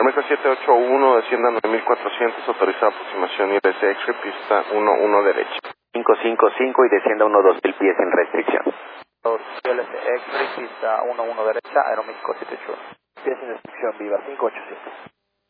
Aeroméxico 781, descienda 9400, autorizada aproximación IRS X-ray, pista 11 derecha. 555 y descienda 1-2000 pies sin restricción. ILS X-ray, pista 11 derecha, Aeroméxico 781. Pies sin restricción, viva 585.